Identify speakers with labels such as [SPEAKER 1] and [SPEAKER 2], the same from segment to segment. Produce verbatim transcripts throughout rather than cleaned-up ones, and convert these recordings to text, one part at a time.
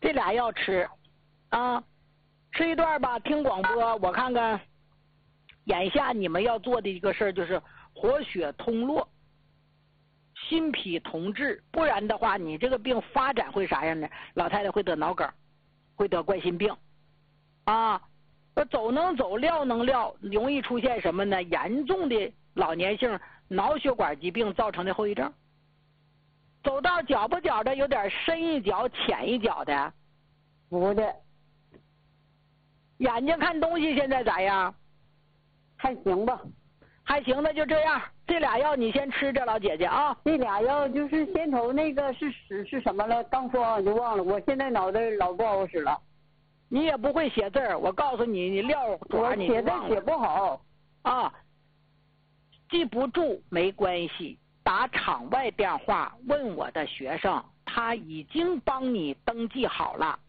[SPEAKER 1] 这俩药吃，啊，吃一段吧，听广播，我看看。眼下你们要做的一个事儿就是活血通络、心脾同治，不然的话，你这个病发展会啥样呢？老太太会得脑梗，会得冠心病，啊，走能走，撂能撂，容易出现什么呢？严重的老年性脑血管疾病造成的后遗症。走道觉不觉着有点深一脚浅一脚的？
[SPEAKER 2] 不的。
[SPEAKER 1] 眼睛看东西现在咋样？
[SPEAKER 2] 还行吧。
[SPEAKER 1] 还行，那就这样。这俩药你先吃着，老姐姐啊。
[SPEAKER 2] 这俩药就是先头那个是是是什么了？刚说完我就忘了，我现在脑袋老不好使了。
[SPEAKER 1] 你也不会写字儿，我告诉你，你撂
[SPEAKER 2] 我写字写不好
[SPEAKER 1] 啊。记不住没关系，打场外电话问我的学生，他已经帮你登记好了。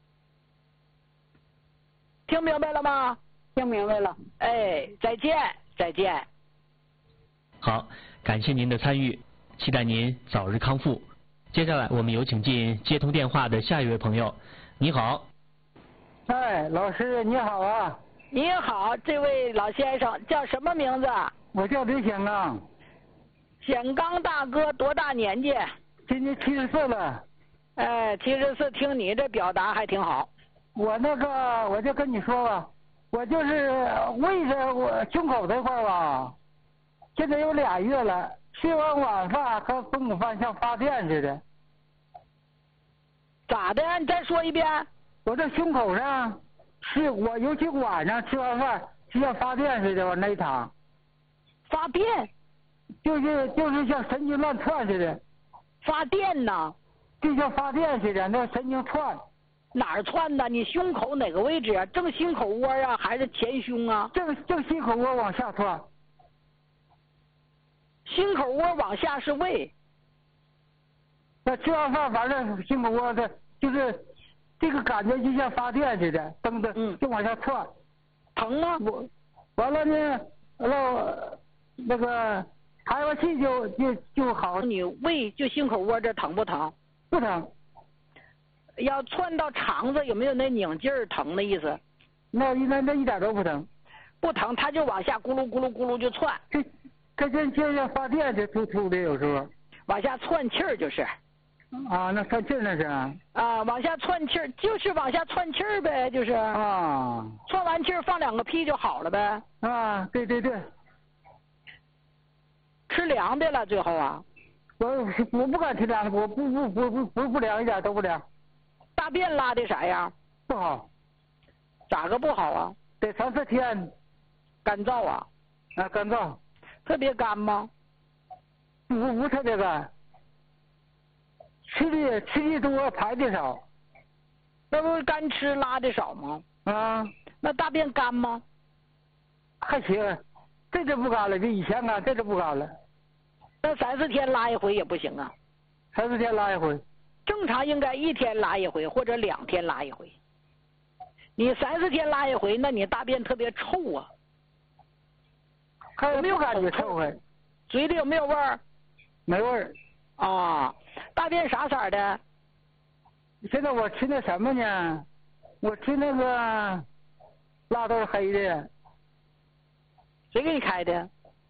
[SPEAKER 1] 听明白了吗？
[SPEAKER 2] 听明白了。
[SPEAKER 1] 哎，再见，再见。
[SPEAKER 3] 好，感谢您的参与，期待您早日康复。接下来我们有请进接通电话的下一位朋友。你好。
[SPEAKER 4] 哎，老师你好啊。
[SPEAKER 1] 你好，这位老先生叫什么名字？
[SPEAKER 4] 我叫刘显刚。
[SPEAKER 1] 显刚大哥多大年纪？
[SPEAKER 4] 今年七十四了。
[SPEAKER 1] 哎，七十四，听你这表达还挺好。
[SPEAKER 4] 我那个，我就跟你说吧，我就是胃着我胸口这块吧，现在有俩月了，吃完晚饭和中午饭像发电似的。
[SPEAKER 1] 咋的？你再说一遍。
[SPEAKER 4] 我这胸口上是我尤其晚上吃完饭就像发电似的往那一躺。
[SPEAKER 1] 发电？
[SPEAKER 4] 就是就是像神经乱窜似的。
[SPEAKER 1] 发电呢？
[SPEAKER 4] 就像发电似的，那神经窜。
[SPEAKER 1] 哪儿窜的？你胸口哪个位置啊？正心口窝啊，还是前胸啊？
[SPEAKER 4] 正正心口窝往下窜。
[SPEAKER 1] 心口窝往下是胃。
[SPEAKER 4] 那吃完饭反正心口窝的，就是这个感觉就像发电似的，蹬的
[SPEAKER 1] 嗯，
[SPEAKER 4] 就往下窜。
[SPEAKER 1] 疼吗？
[SPEAKER 4] 我完了呢，完了那个排完气就就就好。
[SPEAKER 1] 你胃就心口窝这疼不疼？
[SPEAKER 4] 不疼。
[SPEAKER 1] 要窜到肠子有没有那拧劲儿疼的意思？
[SPEAKER 4] 那那那一点都不疼。
[SPEAKER 1] 不疼，它就往下咕噜咕噜咕噜就窜。
[SPEAKER 4] 这这这就像发电的突突的，有时候
[SPEAKER 1] 往下窜气儿就是。
[SPEAKER 4] 啊，那窜气儿那是啊。
[SPEAKER 1] 啊，往下窜气儿就是往下窜气儿呗，就是。
[SPEAKER 4] 啊。
[SPEAKER 1] 窜完气儿放两个屁就好了呗。
[SPEAKER 4] 啊，对对对。
[SPEAKER 1] 吃凉的了最后啊。
[SPEAKER 4] 我我不敢吃凉的，我不不不不不不凉，一点都不凉。
[SPEAKER 1] 大便拉的啥样？
[SPEAKER 4] 不好。
[SPEAKER 1] 咋个不好啊？
[SPEAKER 4] 得三四天。
[SPEAKER 1] 干燥啊？
[SPEAKER 4] 啊，干燥。
[SPEAKER 1] 特别干吗？
[SPEAKER 4] 不不特别干。吃的吃的多，排的少。
[SPEAKER 1] 那不是干吃拉的少吗？
[SPEAKER 4] 啊。
[SPEAKER 1] 那大便干吗？
[SPEAKER 4] 还行，这就不干了，比以前干，这就不干了。
[SPEAKER 1] 那三四天拉一回也不行啊？
[SPEAKER 4] 三四天拉一回。
[SPEAKER 1] 正常应该一天拉一回或者两天拉一回。你三四天拉一回，那你大便特别臭啊。
[SPEAKER 4] 有没有感觉臭啊？
[SPEAKER 1] 嘴里有没有味儿？
[SPEAKER 4] 没味儿。
[SPEAKER 1] 啊，大便啥色的？
[SPEAKER 4] 现在我吃那什么呢？我吃那个辣豆黑的。
[SPEAKER 1] 谁给你开的？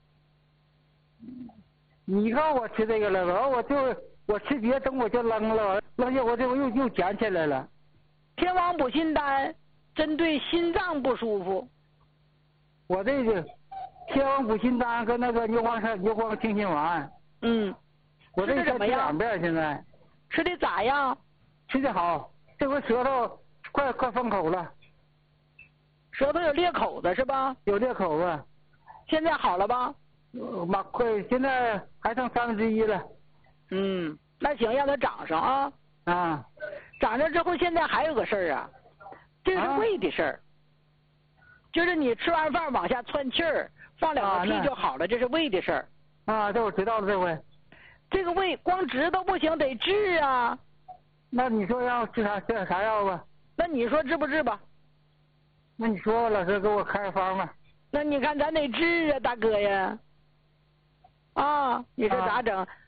[SPEAKER 4] 你告诉我吃这个了吧？我就我吃别的我就扔了，扔下我这我又又捡起来了。
[SPEAKER 1] 天王补心丹针对心脏不舒服。
[SPEAKER 4] 我这个天王补心丹跟那个牛黄山牛黄清心丸。
[SPEAKER 1] 嗯。
[SPEAKER 4] 我这个吃两遍现在。
[SPEAKER 1] 吃的咋样？
[SPEAKER 4] 吃的好，这回舌头快快封口了。
[SPEAKER 1] 舌头有裂口子是吧？
[SPEAKER 4] 有裂口子。
[SPEAKER 1] 现在好了吧？
[SPEAKER 4] 妈快，现在还剩三分之一了。
[SPEAKER 1] 嗯，那行，让它长上啊。
[SPEAKER 4] 啊。
[SPEAKER 1] 长上之后，现在还有个事儿啊，这是胃的事儿、啊，就是你吃完饭往下窜气儿，放两个屁就好了，啊、这是胃的事儿。
[SPEAKER 4] 啊，这我知道了，这回。
[SPEAKER 1] 这个胃光知道不行，得治啊。
[SPEAKER 4] 那你说要治啥？治啥药吧？
[SPEAKER 1] 那你说治不治吧？
[SPEAKER 4] 那你说老师给我开个方吧。
[SPEAKER 1] 那你看咱得治啊，大哥呀。啊，你说咋整？啊